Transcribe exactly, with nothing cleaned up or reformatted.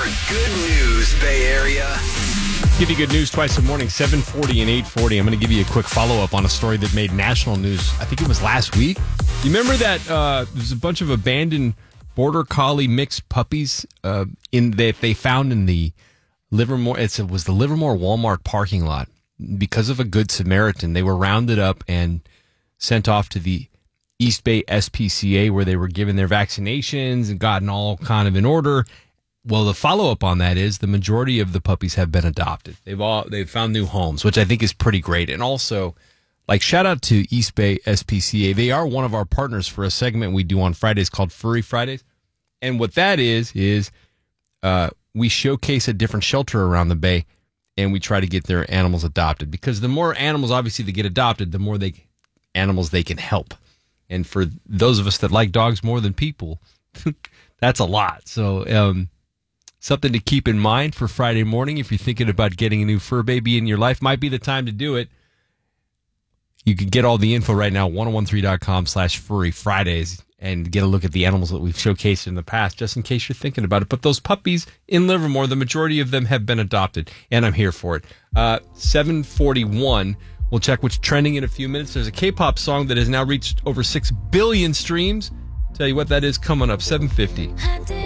good news, Bay Area. Give you good news twice a morning, seven forty and eight forty. I'm going to give you a quick follow-up on a story that made national news. I think it was last week. You remember that uh, there's a bunch of abandoned Border Collie mixed puppies uh, in that they found in the Livermore. It's, it was the Livermore Walmart parking lot. Because of a good Samaritan, they were rounded up and sent off to the East Bay S P C A where they were given their vaccinations and gotten all kind of in order. Well, the follow-up on that is the majority of the puppies have been adopted. They've all they've found new homes, which I think is pretty great. And also, like, shout out to East Bay S P C A. They are one of our partners for a segment we do on Fridays called Furry Fridays. And what that is, is uh, we showcase a different shelter around the Bay, and we try to get their animals adopted. Because the more animals, obviously, that get adopted, the more they animals they can help. And for those of us that like dogs more than people, that's a lot. So, um, something to keep in mind for Friday morning. If you're thinking about getting a new fur baby in your life, might be the time to do it. You can get all the info right now, ten thirteen dot com slash furry Fridays, and get a look at the animals that we've showcased in the past, just in case you're thinking about it. But those puppies in Livermore, the majority of them have been adopted, and I'm here for it. Uh, seven forty-one. We'll check what's trending in a few minutes. There's a K-pop song that has now reached over six billion streams. Tell you what that is coming up, seven fifty.